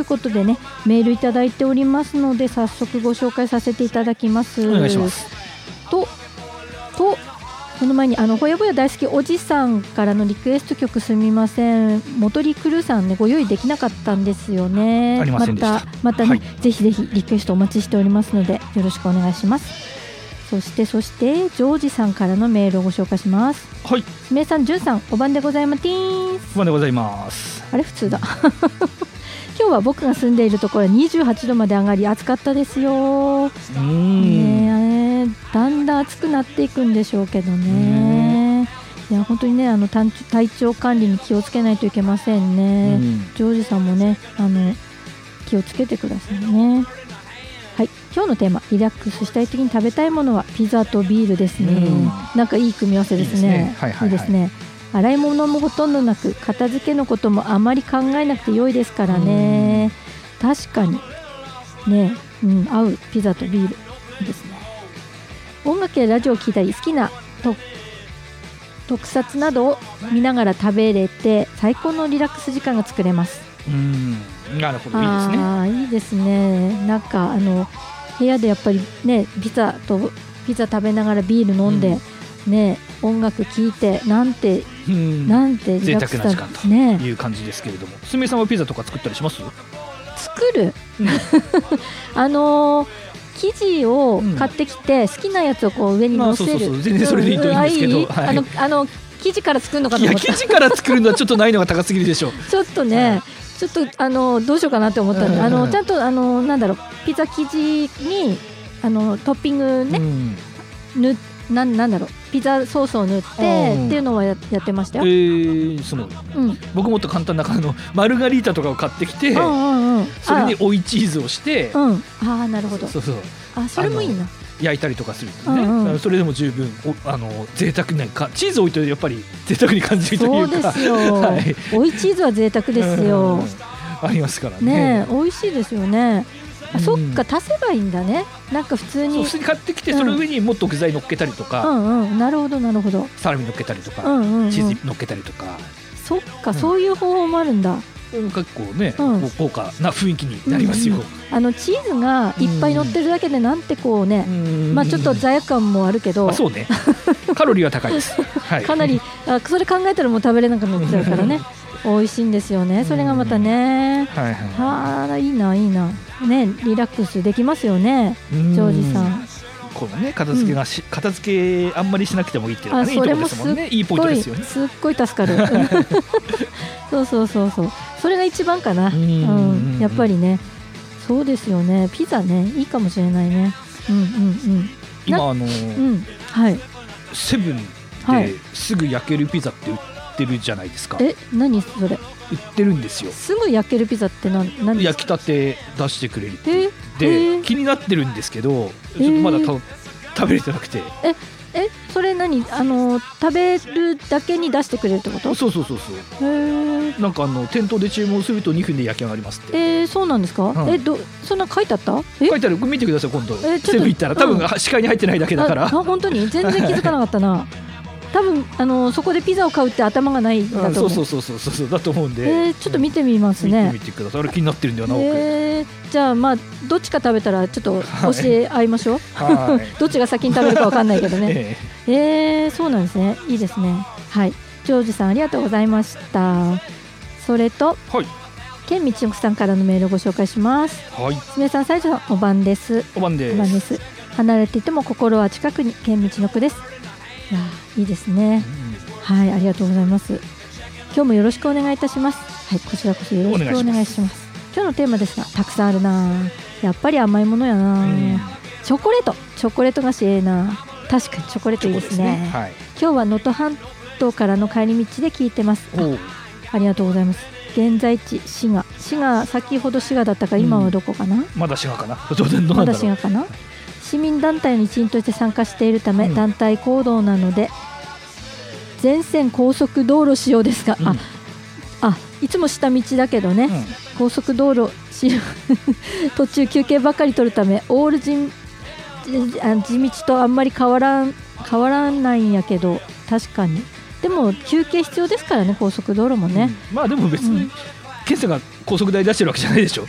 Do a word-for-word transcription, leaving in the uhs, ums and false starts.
ことでね、メールいただいておりますので早速ご紹介させていただきます。 お願いします。 ととその前にあのほやぼや大好きおじさんからのリクエスト曲、すみません、モトリクルーさんね、ご用意できなかったんですよね。 ありませんでした。 またまたね、はい、ぜひぜひリクエストお待ちしておりますのでよろしくお願いします。そしてそしてジョージさんからのメールをご紹介します。 はい、 すみれさん、じゅんさん、お晩でございます。 お晩でございます。 あれ普通だ今日は僕が住んでいるところはにじゅうはちどまで上がり暑かったですよ。うーん、ね、だんだん暑くなっていくんでしょうけどね。いや本当にね、あの体調管理に気をつけないといけませんね。ジョージさんもね、あの気をつけてくださいね。はい、今日のテーマ、リラックスしたい時に食べたいものはピザとビールですね。なんかいい組み合わせですね。いいですね。洗い物もほとんどなく、片付けのこともあまり考えなくて良いですからね。確かにね、うん、合うピザとビールいいですね。音楽やラジオを聴いたり、好きなと特撮などを見ながら食べれて最高のリラックス時間が作れます。 うーん、なるほど、いいですね。 あ、いいですね。なんかあの部屋でやっぱりね、ピザとピザ食べながらビール飲んで、うん、ね、音楽聴いて、なんて、うん、なんてリラックスした贅沢な時間という感じですけれども、すみれさんはピザとか作ったりします？ 作る、うん、あのー、生地を買ってきて、うん、好きなやつをこう上に乗せる、まあ、そうそうそう、全然それでいいといいんですけど、うん、はい、あのあの生地から作るのかと思った。 いや、生地から作るのはちょっと難易度が高すぎるでしょうちょっとね、はい、ちょっとあのどうしようかなって思ったんで、うん、あのちゃんとあのなんだろう、ピザ生地にあのトッピングね、うん、塗な, なんだろうピザソースを塗ってっていうのは や, やってましたよ。 えー、その、うん、僕もっと簡単なあのマルガリータとかを買ってきて、うんうんうん、それに追いチーズをして、 うん、ああなるほど、 そうそう、 あ、それもいいな、 焼いたりとかするとね、うんうん、それでも十分おあの贅沢なか、チーズ置いてやっぱり贅沢に感じるというか、 そうですよ、はい、追いチーズは贅沢ですよ、うん、 ありますからね。 ね、美味しいですよね。あ、そっか、足せばいいんだね。なんか普通に普通に買ってきて、その上にもっと具材乗っけたりとか、 うんうん、なるほどなるほど、 サラミ乗っけたりとか、 うんうんうん、 チーズ乗っけたりとか、 そっか、うん、そういう方法もあるんだ。 結構ね、うん、豪華な雰囲気になりますよ、うんうん、 あのチーズがいっぱい乗ってるだけでなんてこうね、うん、まあちょっと罪悪感もあるけど、 あ、そうねカロリーは高いです、はい、 かなり、あ、それ考えたらもう食べれなくなっちゃうからね美味しいんですよね、それがまたね、はいはい、はあ、いいないいな、ね、リラックスできますよね、ジョージさん。 このね、片付けがし、うん、片付けあんまりしなくてもいいっていうのがね、いいところですもんね。いいポイントですよね。 すっごい助かるそうそうそうそう、それが一番かな、うん、やっぱりね、そうですよね、ピザね、いいかもしれないね、うんうんうん、 今あの、うん、はい、セブンですぐ焼けるピザって売ってるじゃないですか。 え、何それ、 売ってるんですよ。 すぐ焼けるピザって何、何ですか？ 焼きたて出してくれるってで、気になってるんですけど、ちょっとまだた食べれてなくて。 ええ、それ何、あの食べるだけに出してくれるってこと？ そうそうそうそう。へえ。なんかあの店頭で注文するとにふんで焼き上がりますって。 えー、そうなんですか？うん、え、どそんな書いてあった？え、 書いてある。見てください今度。え、セブン行ったら多分、うん、視界に入ってないだけだから。あ、 本当に全然気づかなかったな。多分あのそこでピザを買うって頭がないんだと思う。 そうそうそうそうそうだと思うんで、 えー、ちょっと見てみますね。 見てみてください。あれ気になってるんだよな、 えー、じゃあまあどっちか食べたらちょっと教え合いましょう、はい、どっちが先に食べるかわかんないけどねえー、えー、そうなんですね、いいですね。はい、ジョージさんありがとうございました。それと、はい、ケンミチノクさんからのメールをご紹介します。はい、すみれさん、最初のお晩です。 お晩です。 お晩です。離れていても心は近くに、ケンミチノクです。いや、いいですね、うん、はい、ありがとうございます。今日もよろしくお願いいたします。はい、こちらこそよろしくお願いします。今日のテーマですが、たくさんあるな、やっぱり甘いものやな、うん、チョコレートチョコレート菓子ええな、確かにチョコレートいいですね、ですね、はい、今日は能登半島からの帰り道で聞いてます。 あ, ありがとうございます。現在地滋賀、滋賀、先ほど滋賀だったか、今はどこかな、うん、 まだ滋賀かなまだ滋賀かな。市民団体の一員として参加しているため、うん、団体行動なので全線高速道路使用ですが、うん、ああ、いつも下道だけどね、うん、高速道路使用途中休憩ばかり取るためオール地地道とあんまり変わらん変わらないんやけど、確かにでも休憩必要ですからね、高速道路もね、 うん、まあでも別に、うん、検査が高速代出してるわけじゃないでしょ。